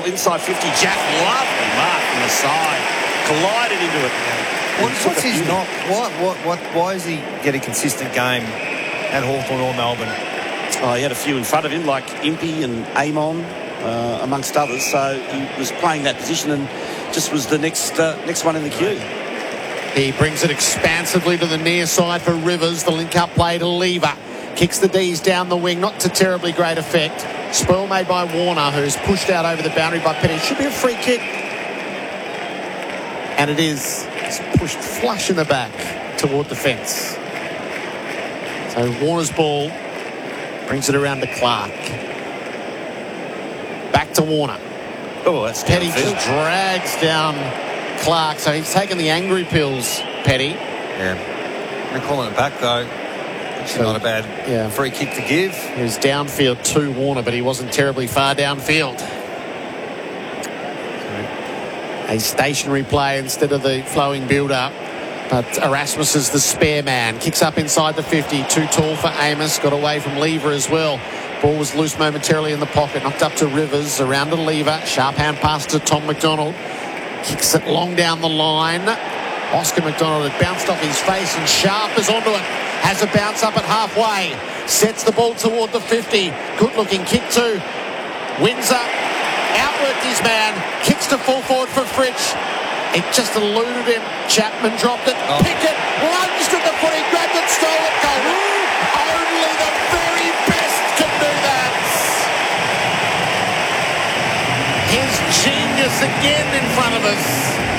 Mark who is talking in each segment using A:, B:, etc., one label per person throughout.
A: inside 50. Jack, lovely mark from the side. Collided into it.
B: What's his knock? Why is he getting a consistent game at Hawthorn or Melbourne?
A: Oh, he had a few in front of him, like Impey and Amon, amongst others. So he was playing that position and just was the next one in the queue.
C: He brings it expansively to the near side for Rivers. The link-up play to Lever. Kicks the D's down the wing, not to terribly great effect. Spoil made by Warner, who's pushed out over the boundary by Petty. Should be a free kick. And it is. It's pushed flush in the back toward the fence. So Warner's ball brings it around to Clark. Back to Warner.
A: Oh, that's
C: Petty
A: downfield.
C: just drags down Clark. So he's taken the angry pills, Petty.
B: Yeah. They're calling it back, though. It's not a bad free kick to give.
C: He was downfield to Warner, but he wasn't terribly far downfield. A stationary play instead of the flowing build-up. But Erasmus is the spare man. Kicks up inside the 50. Too tall for Amos. Got away from Lever as well. Ball was loose momentarily in the pocket. Knocked up to Rivers. Around to Lever. Sharp hand pass to Tom McDonald. Kicks it long down the line. Oscar McDonald had bounced off his face and Sharp is onto it. Has a bounce up at halfway. Sets the ball toward the 50. Good looking kick to Windsor. Outworked his man. Kicks to full forward for Fritsch. It just eluded him. Chapman dropped it. Pickett lunged at the foot. He grabbed it, stole it, goal. Only the very best can do that. His genius again in front of us.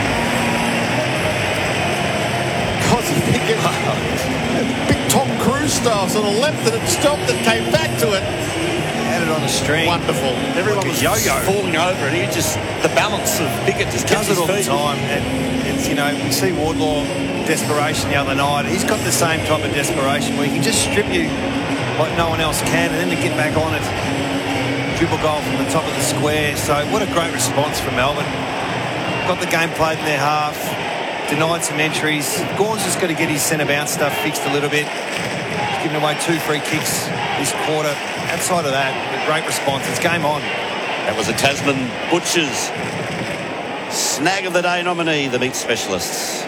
C: Cosy Pickett. Big Tom Cruise style sort of left it and stopped and came back to it.
B: Had it on a string.
C: Wonderful.
A: Everyone
B: Like
A: was
B: a yo-yo.
A: falling over and he just, the balance of Pickett just kept
B: Does
A: his
B: it all the
A: feet.
B: time, and it's, you know, we see Wardlaw desperation the other night. He's got the same type of desperation where he can just strip you like no one else can, and then to get back on it, dribble goal from the top of the square. So what a great response from Melbourne. Got the game played in their half, denied some entries. Gawn's just got to get his centre bounce stuff fixed a little bit. He's given away 2 free kicks this quarter. Outside of that, a great response. It's game on.
A: That was a Tasman Butchers snag of the day nominee, the meat specialists.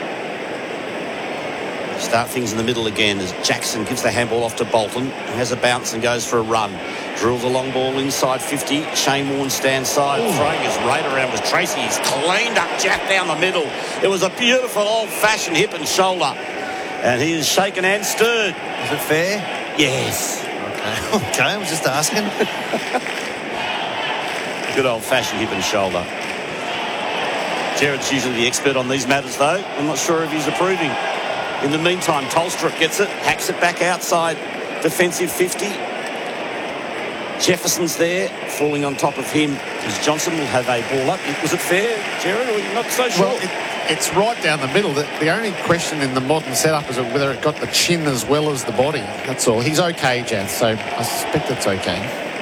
A: Start things in the middle again as Jackson gives the handball off to Bolton, who has a bounce and goes for a run. Drills a long ball inside 50. Shane Warne stands side, throwing his rate around with Tracy. He's cleaned up Jack down the middle. It was a beautiful old-fashioned hip and shoulder. And he is shaken and stirred.
B: Is it fair?
A: Yes.
B: Okay, I was just asking.
A: Good old-fashioned hip and shoulder. Jared's usually the expert on these matters, though. I'm not sure if he's approving. In the meantime, Tolstrup gets it, hacks it back outside defensive 50. Jefferson's there, falling on top of him, as Johnson will have a ball up. Was it fair, Jared, or you're not so sure?
C: Well, it's right down the middle. The only question in the modern setup is whether it got the chin as well as the body. That's all. He's okay, Jaz, so I suspect it's okay.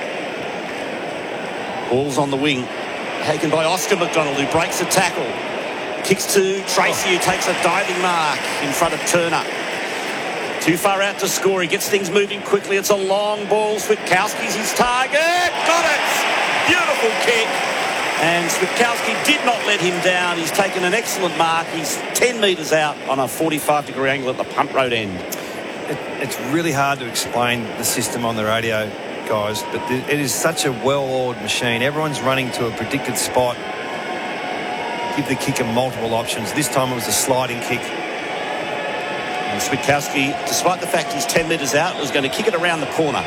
A: Ball's on the wing, taken by Oscar McDonald, who breaks a tackle. Kicks to Tracy, who takes a diving mark in front of Turner. Too far out to score. He gets things moving quickly. It's a long ball. Switkowski's his target. Got it! Beautiful kick. And Switkowski did not let him down. He's taken an excellent mark. He's 10 metres out on a 45-degree angle at the punt road end.
B: It's really hard to explain the system on the radio, guys, but it is such a well-oiled machine. Everyone's running to a predicted spot. Give the kicker multiple options. This time it was a sliding kick.
A: And Switkowski, despite the fact he's 10 metres out, was going to kick it around the corner.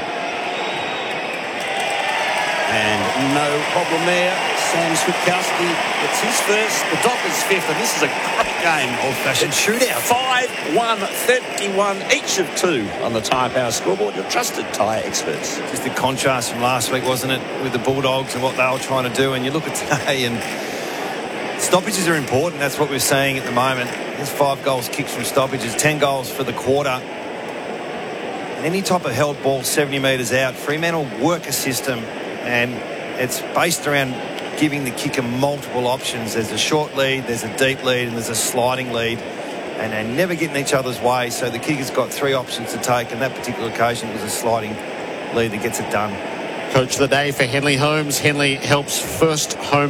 A: And no problem there. Sam Switkowski gets his first, the Dockers fifth, and this is a great game.
B: Old-fashioned shootout.
A: 5-1-31, each of 2 on the Tyre Power scoreboard. Your trusted tyre experts.
B: Just the contrast from last week, wasn't it, with the Bulldogs and what they were trying to do. And you look at today, and stoppages are important. That's what we're seeing at the moment. There's 5 goals kicked from stoppages, 10 goals for the quarter. And any type of held ball 70 metres out, Fremantle work a system, and it's based around giving the kicker multiple options. There's a short lead, there's a deep lead, and there's a sliding lead, and they never get in each other's way. So the kicker's got 3 options to take, and that particular occasion it was a sliding lead that gets it done.
C: Coach of the day for Henley Holmes. Henley helps first home